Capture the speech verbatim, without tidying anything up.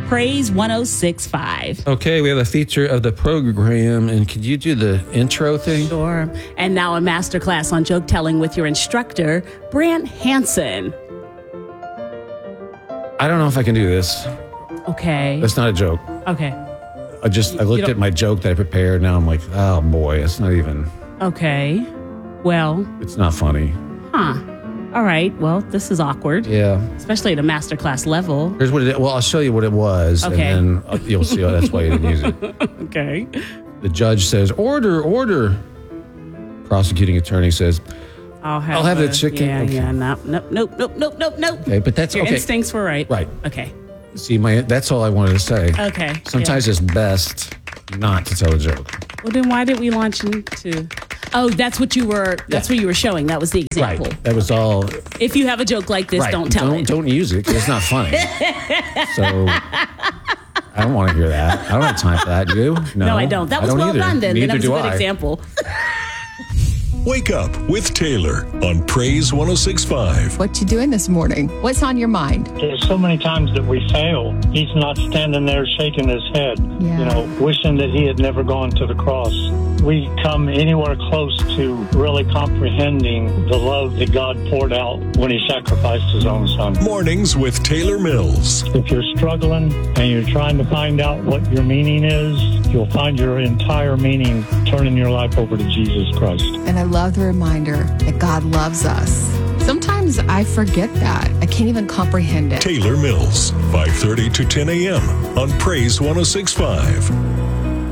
Praise one oh six point five. Okay, we have a feature of the program, and could you do the intro thing? Sure. And now a masterclass on joke telling with your instructor, Brant Hansen. I don't know if I can do this. Okay. That's not a joke. Okay. I just I looked at my joke that I prepared. Now I'm like, oh boy, it's not even. Okay. Well. It's not funny. Huh. All right. Well, this is awkward. Yeah. Especially at a masterclass level. Here's what it. Well, I'll show you what it was, Okay. and then you'll see. Oh, that's why you didn't use it. Okay. The judge says, "Order, order." Prosecuting attorney says, I'll have, I'll have a, the chicken. Yeah, Okay. yeah. Nope, nope, nope, nope, nope, nope, nope. Okay, but that's Your okay. instincts were right. Right. Okay. See, my that's all I wanted to say. Okay. Sometimes it's best not to tell a joke. Well, then why did we launch into? Oh, that's what you were. That's Yeah. what you were showing. That was the example. Right. That was all. If you have a joke like this, Right. don't tell don't, it. Don't use it because it's not funny. So I don't want to hear that. I don't have time for that. You? No, No, I don't. That was don't well either. done. Then, then Neither that was a do good I. example. Wake up with Taylor on Praise one oh six point five. What you doing this morning? What's on your mind? There's so many times that we fail. He's not standing there shaking his head, Yeah. you know, wishing that he had never gone to the cross. We come anywhere close to really comprehending the love that God poured out when he sacrificed his own son. Mornings with Taylor Mills. If you're struggling and you're trying to find out what your meaning is, you'll find your entire meaning turning your life over to Jesus Christ. And I love the reminder that God loves us. Sometimes I forget that. I can't even comprehend it. Taylor Mills, five thirty to ten a.m. on Praise one oh six point five.